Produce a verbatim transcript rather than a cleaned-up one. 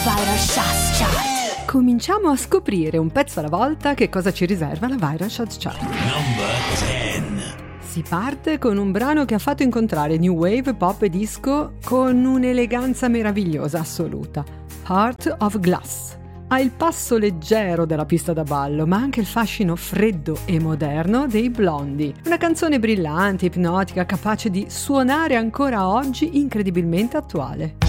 Viral Shots Chart. Cominciamo a scoprire un pezzo alla volta che cosa ci riserva la Viral Shots Chart. Number ten. Si parte con un brano che ha fatto incontrare new wave, pop e disco con un'eleganza meravigliosa assoluta. Heart of Glass. Ha il passo leggero della pista da ballo, ma anche il fascino freddo e moderno dei Blondie. Una canzone brillante, ipnotica, capace di suonare ancora oggi incredibilmente attuale.